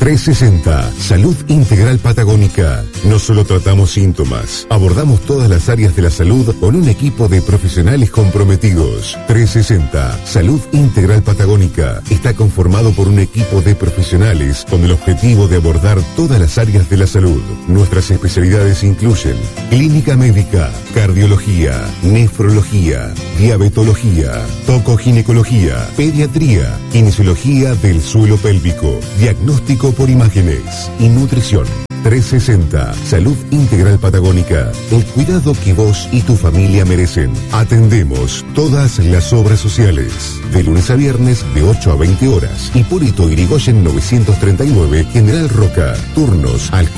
360, Salud Integral Patagónica. No solo tratamos síntomas, abordamos todas las áreas de la salud con un equipo de profesionales comprometidos. 360, Salud Integral Patagónica está conformado por un equipo de profesionales con el objetivo de abordar todas las áreas de la salud. Nuestras especialidades incluyen clínica médica, cardiología, nefrología, diabetología, tocoginecología, pediatría, kinesiología del suelo pélvico, diagnóstico por imágenes y nutrición. 360, Salud Integral Patagónica, el cuidado que vos y tu familia merecen. Atendemos todas las obras sociales, de lunes a viernes de 8 a 20 horas. Hipólito Yrigoyen 939, General Roca. Turnos al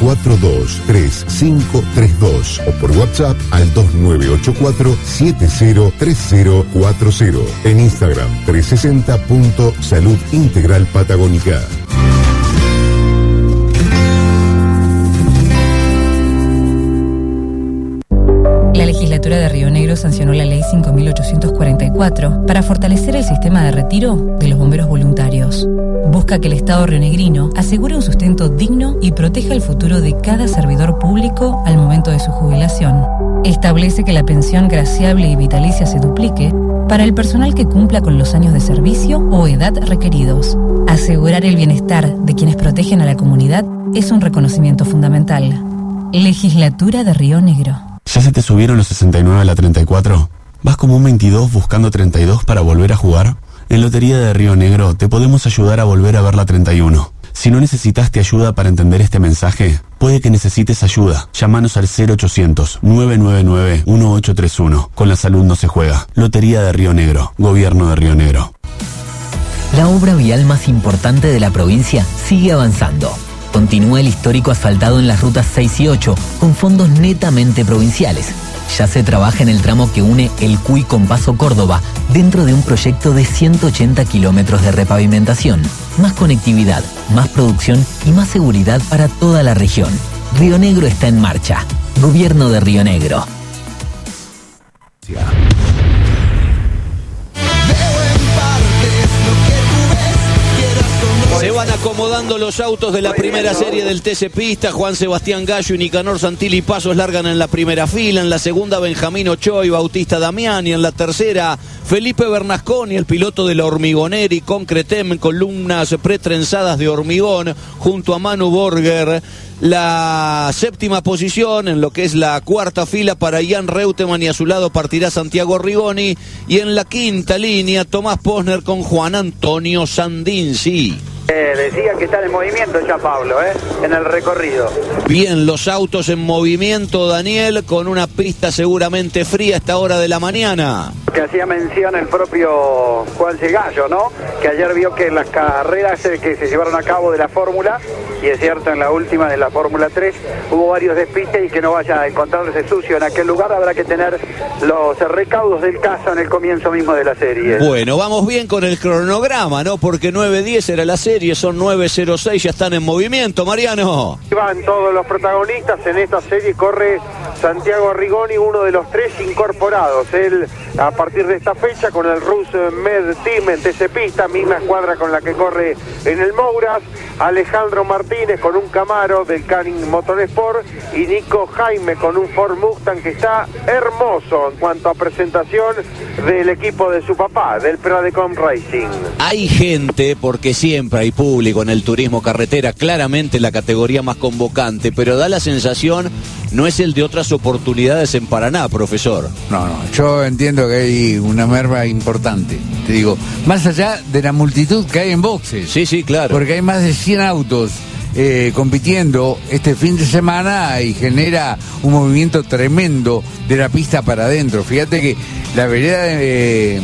423532 o por WhatsApp al 2984-703040. En Instagram 360.Salud Integral Patagónica. La legislatura de Río Negro sancionó la ley 5.844 para fortalecer el sistema de retiro de los bomberos voluntarios. Busca que el Estado rionegrino asegure un sustento digno y proteja el futuro de cada servidor público al momento de su jubilación. Establece que la pensión graciable y vitalicia se duplique para el personal que cumpla con los años de servicio o edad requeridos. Asegurar el bienestar de quienes protegen a la comunidad es un reconocimiento fundamental. Legislatura de Río Negro. ¿Ya se te subieron los 69 a la 34? ¿Vas como un 22 buscando 32 para volver a jugar? En Lotería de Río Negro te podemos ayudar a volver a ver la 31. Si no necesitaste ayuda para entender este mensaje, puede que necesites ayuda. Llámanos al 0800-999-1831. Con la salud no se juega. Lotería de Río Negro. Gobierno de Río Negro. La obra vial más importante de la provincia sigue avanzando. Continúa el histórico asfaltado en las rutas 6 y 8 con fondos netamente provinciales. Ya se trabaja en el tramo que une El Cuy con Paso Córdoba dentro de un proyecto de 180 kilómetros de repavimentación. Más conectividad, más producción y más seguridad para toda la región. Río Negro está en marcha. Gobierno de Río Negro. Se van acomodando los autos de la primera serie del TC Pista. Juan Sebastián Gallo y Nicanor Santilli Pasos largan en la primera fila. En la segunda, Benjamín Ochoa y Bautista Damiani. En la tercera, Felipe Bernasconi, el piloto de la Hormigonera y Concretem, columnas pretrenzadas de hormigón, junto a Manu Borger. La séptima posición en lo que es la cuarta fila para Ian Reutemann, y a su lado partirá Santiago Rigoni. Y en la quinta línea, Tomás Posner con Juan Antonio Sandinzi. Decía que está en movimiento ya Pablo, en el recorrido. Bien, los autos en movimiento, Daniel, con una pista seguramente fría a esta hora de la mañana. Que hacía mención el propio Juan Gallo, ¿no? Que ayer vio que en las carreras que se llevaron a cabo de la Fórmula, y es cierto, en la última de la Fórmula 3, hubo varios despistes, y que no vaya a encontrarse sucio en aquel lugar, habrá que tener los recaudos del caso en el comienzo mismo de la serie. Bueno, vamos bien con el cronograma, ¿no? Porque 9:10 era la serie, son 9:06, ya están en movimiento, Mariano. Van todos los protagonistas en esta serie. Corre Santiago Rigoni, uno de los tres incorporados. Él, a partir de esta fecha, con el Rus Med Team en TC Pista, misma escuadra con la que corre en el Mouras. Alejandro Martínez con un Camaro del Canning Motorsport, y Nico Jaime con un Ford Mustang que está hermoso en cuanto a presentación del equipo de su papá, del Pradecom Racing. Hay gente, porque siempre hay público en el turismo carretera, claramente la categoría más convocante, pero da la sensación, no es el de otras oportunidades en Paraná, profesor. No, yo entiendo que hay una merma importante, te digo, más allá de la multitud que hay en boxes. Sí, claro. Porque hay más de 100 autos compitiendo este fin de semana, y genera un movimiento tremendo de la pista para adentro. Fíjate que la vereda de...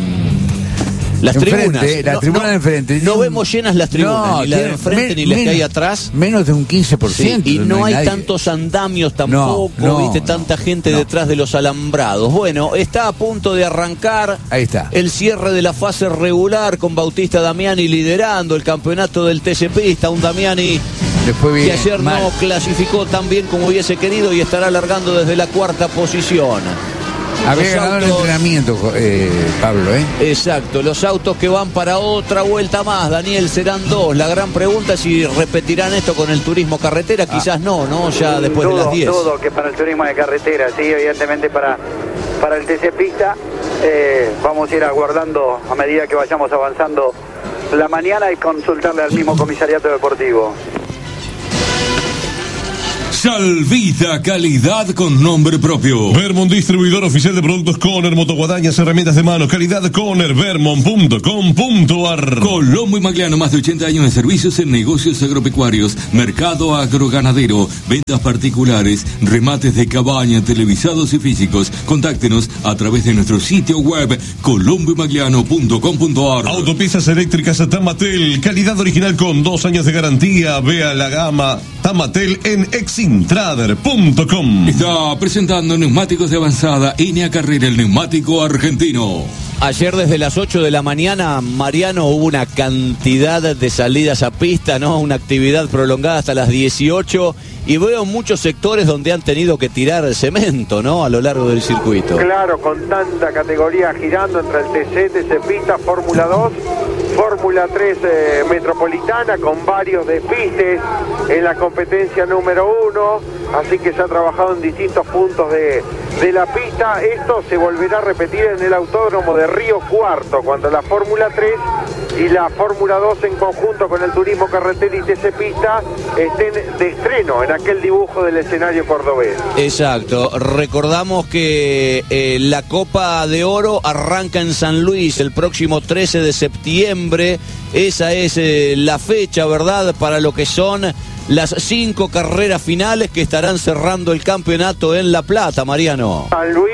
Las tribunas. La tribuna de enfrente. No vemos llenas las tribunas, ni la de enfrente ni las que hay atrás. Menos de un 15%. Sí, y no hay tantos andamios tampoco, viste, tanta gente detrás de los alambrados. Bueno, está a punto de arrancar. Ahí está. El cierre de la fase regular, con Bautista Damiani liderando el campeonato del TC Pista. Un Damiani que ayer no clasificó tan bien como hubiese querido y estará largando desde la cuarta posición. Había ganado el entrenamiento, Pablo, Exacto, los autos que van para otra vuelta más, Daniel, serán 2. La gran pregunta es si repetirán esto con el turismo carretera, quizás no, ya después de las 10. Todo que para el turismo de carretera, sí, evidentemente para el TC Pista. Vamos a ir aguardando a medida que vayamos avanzando la mañana y consultarle al mismo comisariato deportivo. Salvita, calidad con nombre propio. Vermont, distribuidor oficial de productos Conner, motoguadañas, herramientas de mano, calidad Conner, vermont.com.ar. Colombo y Magliano, más de 80 años de servicios en negocios agropecuarios, mercado agroganadero, ventas particulares, remates de cabaña, televisados y físicos. Contáctenos a través de nuestro sitio web colomboymagliano.com.ar. Autopistas eléctricas Tamatel, calidad original con 2 años de garantía. Vea la gama Tamatel en exintrader.com. Está presentando neumáticos de avanzada Enea Carrera, el neumático argentino. Ayer desde las 8 de la mañana, Mariano, hubo una cantidad de salidas a pista, ¿no? Una actividad prolongada hasta las 18 y veo muchos sectores donde han tenido que tirar cemento, ¿no? A lo largo del circuito. Claro, con tanta categoría girando entre el TC Pista, Fórmula 2, Fórmula 3 Metropolitana, con varios despistes en la competencia número 1, así que se ha trabajado en distintos puntos de la pista. Esto se volverá a repetir en el autódromo de Río Cuarto, cuando la Fórmula 3 y la Fórmula 2 en conjunto con el turismo carretera y TC Pista estén de estreno en aquel dibujo del escenario cordobés. Exacto, recordamos que la Copa de Oro arranca en San Luis el próximo 13 de septiembre, esa es la fecha, ¿verdad?, para lo que son las 5 carreras finales que estarán cerrando el campeonato en La Plata, Mariano. San Luis,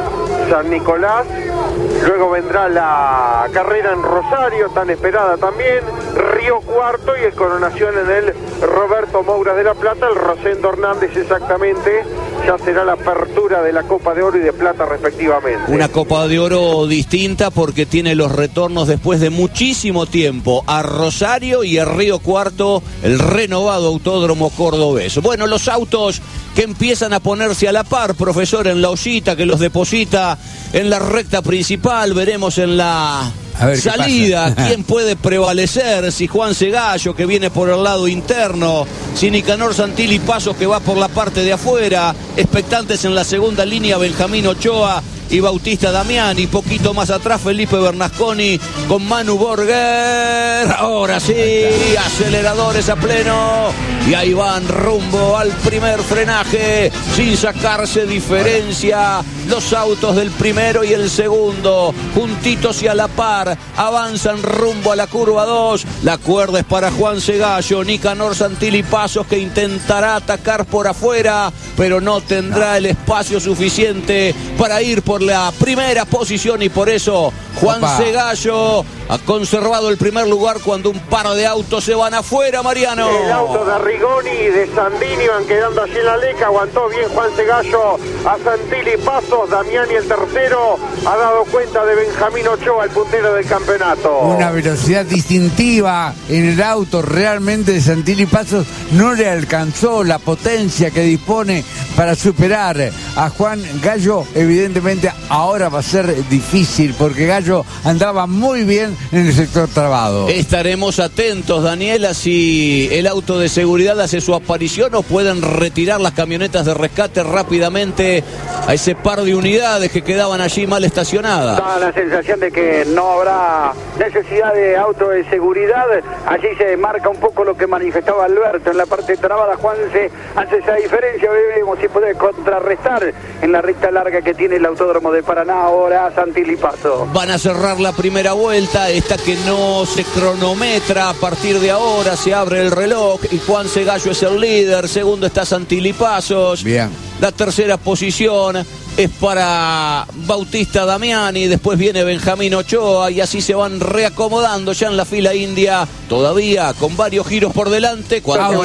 San Nicolás, luego vendrá la carrera en Rosario, tan esperada también, Río Cuarto y el coronación en el Roberto Moura de La Plata, el Rosendo Hernández exactamente, ya será la apertura de la Copa de Oro y de Plata respectivamente. Una Copa de Oro distinta porque tiene los retornos después de muchísimo tiempo a Rosario y a Río Cuarto, el renovado autódromo cordobés. Bueno, los autos que empiezan a ponerse a la par, profesor, en la ollita que los deposita en la recta principal, veremos en la salida quién puede prevalecer, si Juan Segallo que viene por el lado interno, si Nicanor Santilli Pasos que va por la parte de afuera, expectantes en la segunda línea Benjamín Ochoa y Bautista Damiani, poquito más atrás Felipe Bernasconi con Manu Borger, ahora sí, aceleradores a pleno y ahí van rumbo al primer frenaje sin sacarse diferencia los autos del primero y el segundo, juntitos y a la par, avanzan rumbo a la curva 2, la cuerda es para Juan Segallo, Nicanor Santilli Pasos que intentará atacar por afuera, pero no tendrá el espacio suficiente para ir por la primera posición y por eso Juan Segallo ha conservado el primer lugar cuando un par de autos se van afuera, Mariano. El auto de Arrigoni y de Sandini van quedando allí en la leca, aguantó bien Juan Segallo a Santilli Pasos, Damiani el tercero, ha dado cuenta de Benjamín Ochoa, el puntero del campeonato. Una velocidad distintiva en el auto, realmente de Santilli Pasos no le alcanzó la potencia que dispone para superar a Juan Gallo. Evidentemente ahora va a ser difícil porque Gallo andaba muy bien en el sector trabado. Estaremos atentos, Daniela, si el auto de seguridad hace su aparición o pueden retirar las camionetas de rescate rápidamente a ese par de unidades que quedaban allí mal estacionadas. Da la sensación de que no habrá necesidad de auto de seguridad. Allí se marca un poco lo que manifestaba Alberto en la parte trabada. Juan se hace esa diferencia, veremos si puede contrarrestar en la recta larga que tiene el autódromo de Paraná ahora Santilli Pasos. Van a cerrar la primera vuelta, esta que no se cronometra, a partir de ahora se abre el reloj y Juan Segallo es el líder, segundo está Santilli Pasos. Bien. La tercera posición es para Bautista Damiani, después viene Benjamín Ochoa y así se van reacomodando ya en la fila india, todavía con varios giros por delante.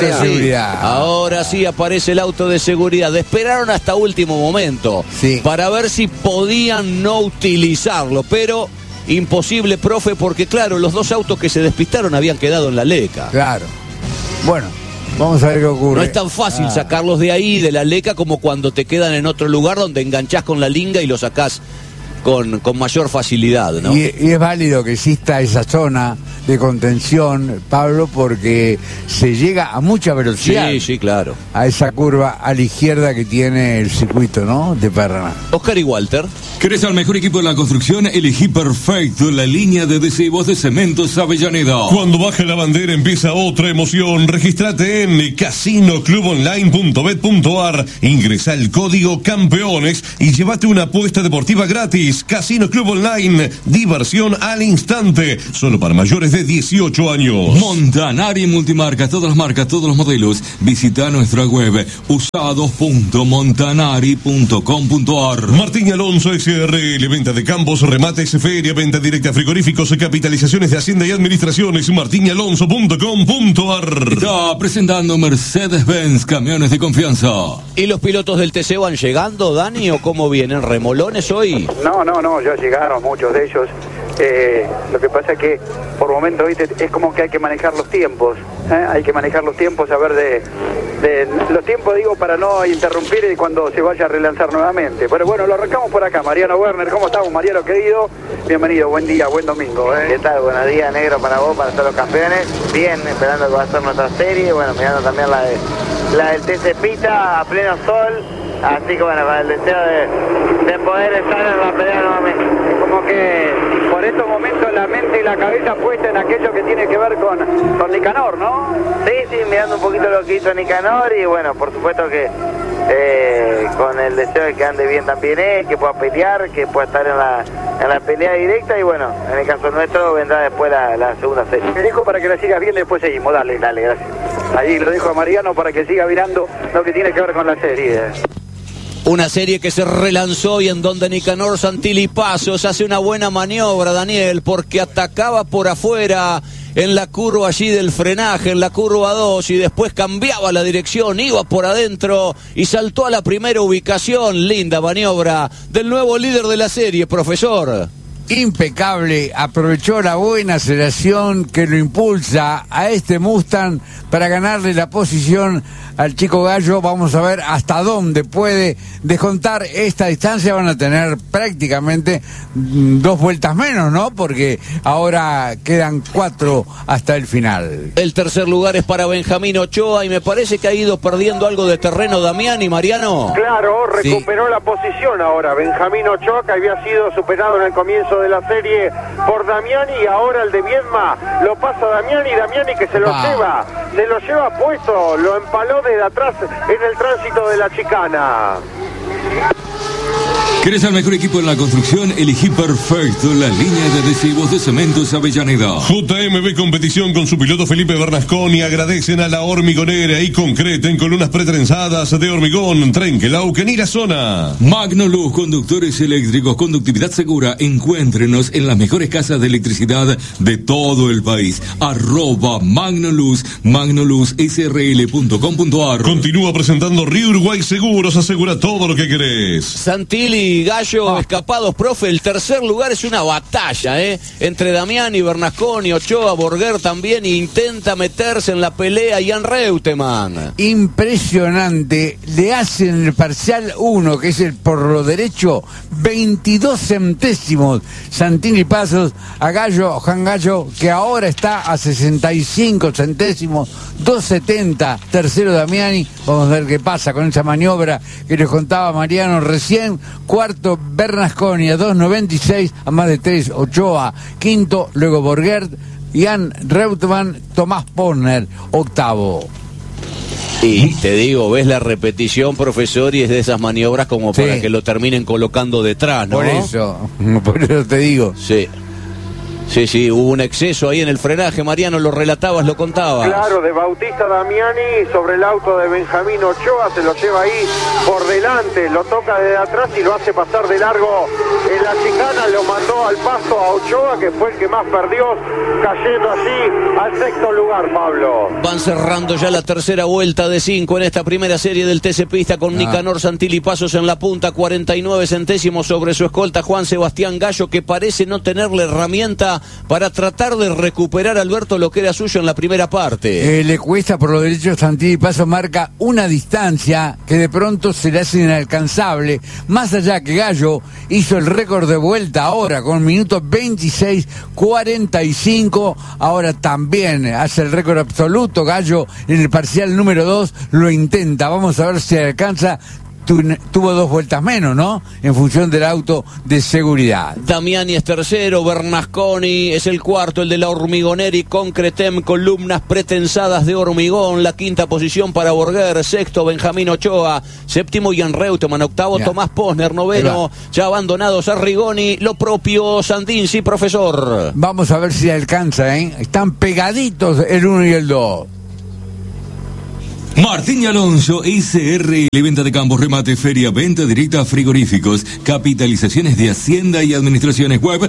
Ahora sí aparece el auto de seguridad. Esperaron hasta último momento para ver si podían no utilizarlo, pero imposible, profe, porque claro, los dos autos que se despistaron habían quedado en la leca. Claro. Bueno, Vamos a ver qué ocurre. No es tan fácil sacarlos de ahí, de la leca, como cuando te quedan en otro lugar donde enganchás con la linga y lo sacás con mayor facilidad, ¿no? Y es válido que exista esa zona de contención, Pablo, porque se llega a mucha velocidad. Sí, claro. A esa curva a la izquierda que tiene el circuito, ¿no? De Paraná. Oscar y Walter. ¿Querés al mejor equipo de la construcción? Elegí perfecto la línea de adhesivos de Cementos Avellaneda. Cuando baja la bandera empieza otra emoción. Regístrate en casinoclubonline.bet.ar. Ingresa el código campeones y llévate una apuesta deportiva gratis. Casino Club Online, diversión al instante, solo para mayores de 18 años. Montanari Multimarcas, todas las marcas, todos los modelos. Visita nuestra web usados.montanari.com.ar. Martín Alonso SRL, venta de campos, remates, feria, venta directa, frigoríficos, capitalizaciones de Hacienda y Administraciones. martinalonso.com.ar. Está presentando Mercedes-Benz, camiones de confianza. ¿Y los pilotos del TC van llegando, Dani, o cómo vienen? ¿Remolones hoy? No, ya llegaron muchos de ellos. Lo que pasa es que por momentos, ¿viste? Es como que hay que manejar los tiempos. Hay que manejar los tiempos, saber de los tiempos, digo, para no interrumpir cuando se vaya a relanzar nuevamente. Pero bueno, lo arrancamos por acá. Mariano Werner, ¿cómo estamos, Mariano querido? Bienvenido, buen día, buen domingo. ¿Qué tal? Buenos días, negro, para vos, para todos los campeones. Bien, esperando que va a ser nuestra serie. Bueno, mirando también la del TC Pista a pleno sol. Así que bueno, con el deseo de poder estar en la pelea nuevamente. Como que por estos momentos la mente y la cabeza puesta en aquello que tiene que ver con Nicanor, ¿no? Sí, mirando un poquito lo que hizo Nicanor y bueno, por supuesto que con el deseo de que ande bien también que pueda pelear, que pueda estar en la pelea directa y bueno, en el caso nuestro vendrá después la segunda serie. Me dijo para que la sigas viendo y después seguimos, dale, gracias. Ahí lo dijo a Mariano para que siga mirando lo que tiene que ver con la serie. Una serie que se relanzó y en donde Nicanor Santilli Pasos hace una buena maniobra, Daniel, porque atacaba por afuera en la curva allí del frenaje, en la curva 2, y después cambiaba la dirección, iba por adentro y saltó a la primera ubicación. Linda maniobra del nuevo líder de la serie, profesor. Impecable, aprovechó la buena aceleración que lo impulsa a este Mustang para ganarle la posición al Chico Gallo. Vamos a ver hasta dónde puede descontar esta distancia. Van a tener prácticamente 2 vueltas menos, ¿no? Porque ahora quedan 4 hasta el final. El tercer lugar es para Benjamín Ochoa y me parece que ha ido perdiendo algo de terreno Damián y Mariano. Claro, recuperó la posición ahora Benjamín Ochoa, que había sido superado en el comienzo de la serie por Damiani, y ahora el de Viedma lo pasa Damiani que se lo lleva puesto, lo empaló desde atrás en el tránsito de la chicana. ¿Querés al mejor equipo en la construcción? Elegí perfecto la línea de adhesivos de Cementos Avellaneda. JMB Competición con su piloto Felipe Bernasconi agradecen a la hormigonera y concreten columnas pretrenzadas de hormigón, Trenquelauquen y la zona. Magnoluz, conductores eléctricos, conductividad segura. Encuéntrenos en las mejores casas de electricidad de todo el país. @Magnoluz, magnoluzsrl.com.ar. Continúa presentando Río Uruguay Seguros, asegura todo lo que querés. Santilli y Gallo escapados, profe. El tercer lugar es una batalla, entre Damiani, Bernasconi, Ochoa, Borger también, intenta meterse en la pelea Jan Reutemann. Impresionante, le hacen el parcial 1, que es el por lo derecho, 22 centésimos Santilli Pasos a Gallo, Juan Gallo, que ahora está a 65 centésimos, 2.70, tercero Damiani. Vamos a ver qué pasa con esa maniobra que les contaba Mariano recién. Cuarto Bernasconi a 2.96, a más de 3 Ochoa. Quinto, luego Borgert, Jan Reutemann, Tomás Porner, octavo. Y te digo, ves la repetición, profesor, y es de esas maniobras como para que lo terminen colocando detrás, ¿no? Por eso te digo. Sí, hubo un exceso ahí en el frenaje, Mariano, lo relatabas, lo contabas. Claro, de Bautista Damiani sobre el auto de Benjamín Ochoa, se lo lleva ahí por delante, lo toca desde atrás y lo hace pasar de largo en la chicana, lo mandó al paso a Ochoa, que fue el que más perdió, cayendo así al sexto lugar, Pablo. Van cerrando ya la tercera vuelta de 5 en esta primera serie del TC Pista con Nicanor Santilli Pasos en la punta, 49 centésimos sobre su escolta Juan Sebastián Gallo, que parece no tener la herramienta máxima para tratar de recuperar a Alberto lo que era suyo en la primera parte. Le cuesta por los derechos. Santini Pasos marca una distancia que de pronto se le hace inalcanzable, más allá que Gallo hizo el récord de vuelta ahora con minutos 26:45, ahora también hace el récord absoluto. Gallo en el parcial número 2 lo intenta, vamos a ver si alcanza. Tuvo 2 vueltas menos, ¿no? En función del auto de seguridad. Damiani es tercero, Bernasconi es el cuarto, el de la Hormigoneri Concretem, columnas pretensadas de hormigón. La quinta posición para Borguer, sexto Benjamín Ochoa, séptimo Jan Reutemann, octavo Tomás Posner, noveno ya abandonados a Rigoni, lo propio Sandin, sí, profesor. Vamos a ver si alcanza, ¿eh? Están pegaditos el 1 y el 2. Martín y Alonso, SR, venta de campos, remate, feria, venta directa, frigoríficos, capitalizaciones de Hacienda y administraciones. Web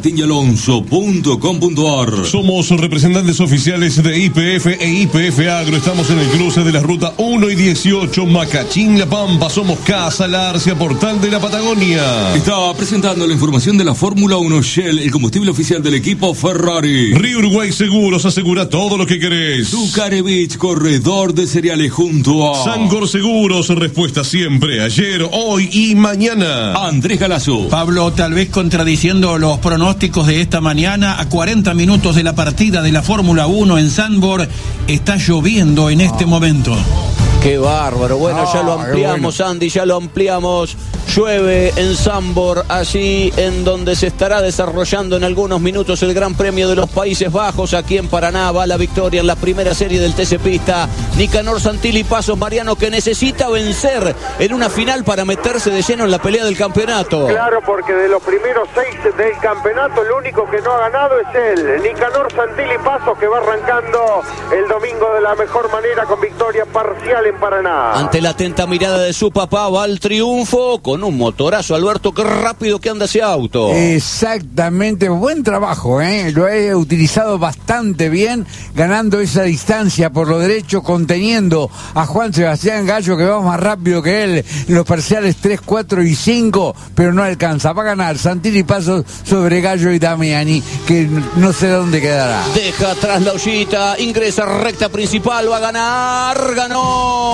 martinyalonso.com.ar. Somos representantes oficiales de YPF e YPF Agro. Estamos en el cruce de la ruta 1 y 18, Macachín, La Pampa. Somos Casa Larcia, portal de la Patagonia. Está presentando la información de la Fórmula 1 Shell, el combustible oficial del equipo Ferrari. Río Uruguay Seguros, asegura todo lo que querés. Zucarevich, corredor de cereales junto a Sancor Seguros, respuesta siempre, ayer, hoy y mañana. Andrés Galazo. Pablo, tal vez contradiciendo los pronósticos de esta mañana, a 40 minutos de la partida de la Fórmula 1 en Zandvoort, está lloviendo en este momento. Qué bárbaro. Bueno, ya lo ampliamos, bueno. Andy, ya lo ampliamos. Llueve en Zandvoort, allí en donde se estará desarrollando en algunos minutos el Gran Premio de los Países Bajos. Aquí en Paraná va la victoria en la primera serie del TC Pista. Nicanor Santilli Pasos, Mariano, que necesita vencer en una final para meterse de lleno en la pelea del campeonato. Claro, porque de los primeros 6 del campeonato, el único que no ha ganado es él, Nicanor Santilli Pasos, que va arrancando el domingo de la mejor manera con victoria parcial en Paraná. Ante la atenta mirada de su papá, va al triunfo con un motorazo. Alberto, qué rápido que anda ese auto. Exactamente, buen trabajo, lo he utilizado bastante bien, ganando esa distancia por lo derecho, conteniendo a Juan Sebastián Gallo, que va más rápido que él en los parciales 3, 4 y 5, pero no alcanza. Va a ganar Santilli Pasos sobre Gallo y Damiani, que no sé dónde quedará. Deja atrás la ollita, ingresa recta principal, va a ganar, ganó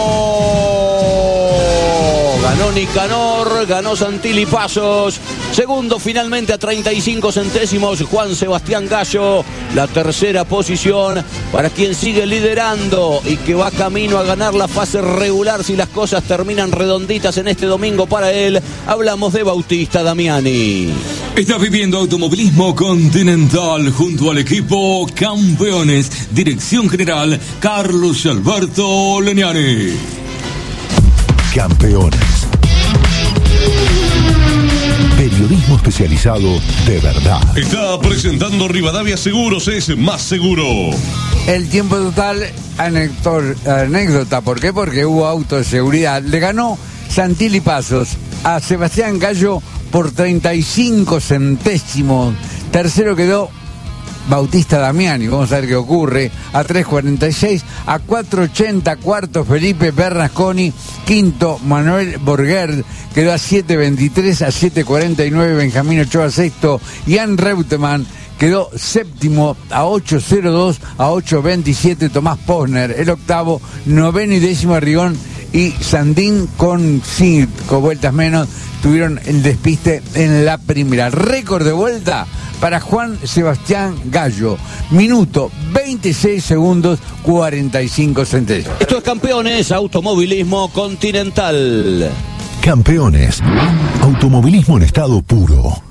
Nicanor, ganó Santilli Pasos. Segundo finalmente a 35 centésimos Juan Sebastián Gallo. La tercera posición para quien sigue liderando y que va camino a ganar la fase regular si las cosas terminan redonditas en este domingo para él. Hablamos de Bautista Damiani. Estás viviendo automovilismo continental junto al equipo Campeones. Dirección General Carlos Alberto Leniani. Campeones. Periodismo especializado de verdad. Está presentando Rivadavia Seguros, es más seguro. El tiempo total, anécdota. ¿Por qué? Porque hubo auto de seguridad. Le ganó Santilli Pasos a Sebastián Gallo por 35 centésimos. Tercero quedó Bautista Damiani, vamos a ver qué ocurre, a 3.46, a 4.80, cuarto Felipe Bernasconi, quinto Manuel Borguer, quedó a 7.23, a 7.49 Benjamín Ochoa, sexto Jan Reutemann, quedó séptimo a 8.02, a 8.27 Tomás Posner, el octavo, noveno y décimo Rigón y Sandín con 5 vueltas menos, tuvieron el despiste en la primera. Récord de vuelta para Juan Sebastián Gallo, minuto 26 segundos 45 centésimos. Esto es Campeones, automovilismo continental. Campeones, automovilismo en estado puro.